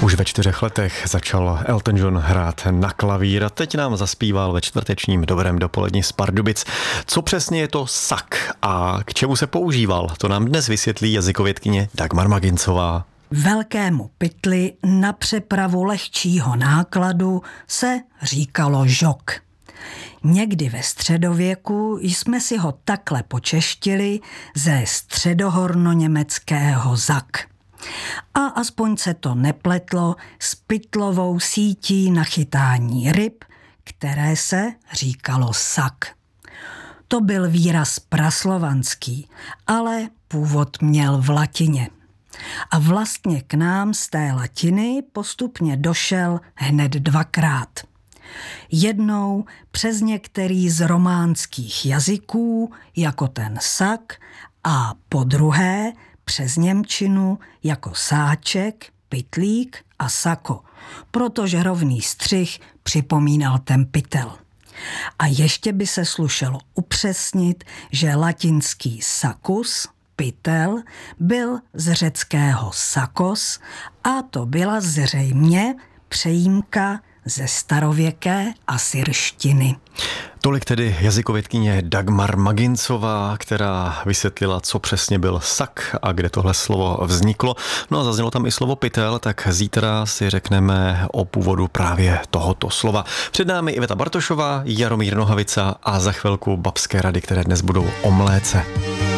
Už ve 4 letech začal Elton John hrát na klavír a teď nám zaspíval ve čtvrtečním Dobrém dopoledni z Pardubic. Co přesně je to sak a k čemu se používal, to nám dnes vysvětlí jazykovědkyně Dagmar Magincová. Velkému pytli na přepravu lehčího nákladu se říkalo žok. Někdy ve středověku jsme si ho takhle počeštili ze středohornoněmeckého zak. A aspoň se to nepletlo s pytlovou sítí na chytání ryb, které se říkalo sak. To byl výraz praslovanský, ale původ měl v latině. A vlastně k nám z té latiny postupně došel hned dvakrát. Jednou přes některý z románských jazyků, jako ten sak, a podruhé přes němčinu jako sáček, pytlík a sako, protože rovný střih připomínal ten pytel. A ještě by se slušelo upřesnit, že latinský sakus, pytel, byl z řeckého sakos a to byla zřejmě přejímka ze starověké asyrštiny. Tolik tedy jazykovědkyně Dagmar Magincová, která vysvětlila, co přesně byl sak a kde tohle slovo vzniklo. No a zaznělo tam i slovo pytel, tak zítra si řekneme o původu právě tohoto slova. Před námi Iveta Bartošová, Jaromír Nohavica a za chvilku babské rady, které dnes budou o mléce.